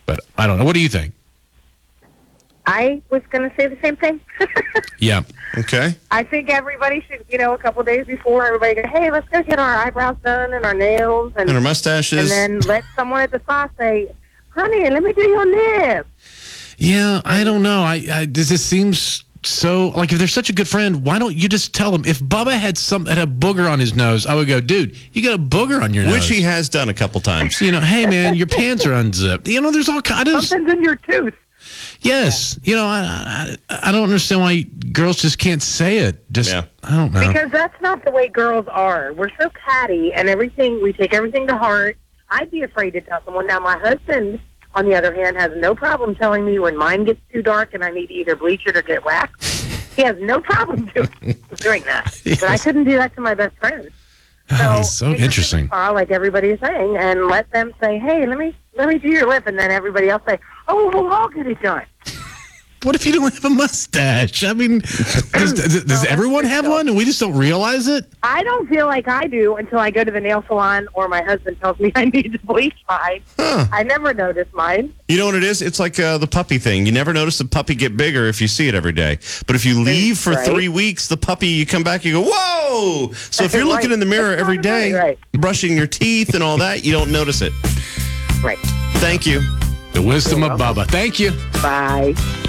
But I don't know. What do you think? I was going to say the same thing. Yeah. Okay. I think everybody should, a couple days before, everybody go, hey, let's go get our eyebrows done and our nails. And our mustaches. And then let someone at the spa say, honey, let me do your lips. Yeah, I don't know. Does this seems so, like, if they're such a good friend, why don't you just tell them? If Bubba had a booger on his nose, I would go, dude, you got a booger on your nose. Which he has done a couple times. Hey, man, your pants are unzipped. There's all kinds of... Something's in your tooth. Yes. I don't understand why girls just can't say it. I don't know. Because that's not the way girls are. We're so catty and we take everything to heart. I'd be afraid to tell someone. Now, my husband, on the other hand, has no problem telling me when mine gets too dark and I need to either bleach it or get waxed. He has no problem doing that. Yes. But I couldn't do that to my best friend. So interesting. Like everybody is saying, and let them say, hey, let me do your lip, and then everybody else say, oh, we'll all get it done. What if you don't have a mustache? I mean, does everyone have one and we just don't realize it? I don't feel like I do until I go to the nail salon or my husband tells me I need to bleach mine. Huh. I never notice mine. You know what it is? It's like the puppy thing. You never notice the puppy get bigger if you see it every day. But if you leave for 3 weeks, the puppy, you come back, you go, whoa! So if you're looking in the mirror every day, brushing your teeth and all that, you don't notice it. Right. Thank you. The wisdom of Bubba. Thank you. Bye.